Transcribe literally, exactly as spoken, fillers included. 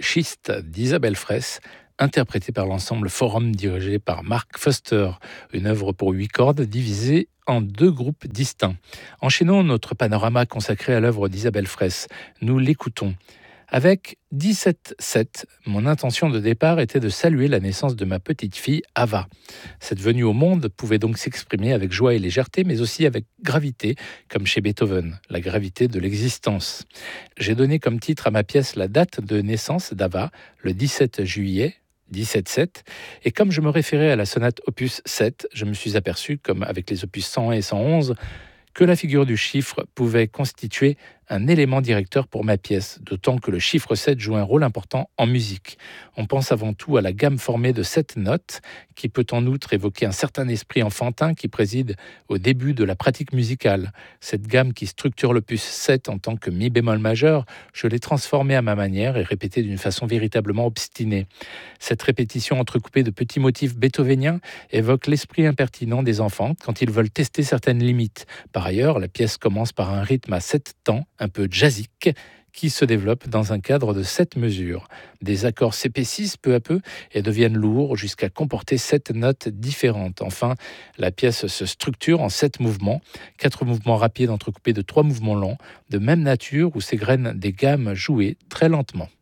Schiste d'Isabelle Fraisse, interprété par l'ensemble Forum dirigé par Mark Foster, une œuvre pour huit cordes divisée en deux groupes distincts. Enchaînons notre panorama consacré à l'œuvre d'Isabelle Fraisse. Nous l'écoutons. Avec dix-sept sept, mon intention de départ était de saluer la naissance de ma petite fille Ava. Cette venue au monde pouvait donc s'exprimer avec joie et légèreté, mais aussi avec gravité, comme chez Beethoven, la gravité de l'existence. J'ai donné comme titre à ma pièce la date de naissance d'Ava, le dix-sept juillet, dix-sept sept, et comme je me référais à la sonate opus sept, je me suis aperçu, comme avec les opus cent un et cent onze, que la figure du chiffre pouvait constituer un élément directeur pour ma pièce, d'autant que le chiffre sept joue un rôle important en musique. On pense avant tout à la gamme formée de sept notes, qui peut en outre évoquer un certain esprit enfantin qui préside au début de la pratique musicale. Cette gamme qui structure l'opus sept en tant que mi bémol majeur, je l'ai transformée à ma manière et répétée d'une façon véritablement obstinée. Cette répétition entrecoupée de petits motifs beethoveniens évoque l'esprit impertinent des enfants quand ils veulent tester certaines limites. Par ailleurs, la pièce commence par un rythme à sept temps, un peu jazzique, qui se développe dans un cadre de sept mesures. Des accords s'épaississent peu à peu et deviennent lourds jusqu'à comporter sept notes différentes. Enfin, la pièce se structure en sept mouvements, quatre mouvements rapides entrecoupés de trois mouvements lents, de même nature où s'égrènent des gammes jouées très lentement.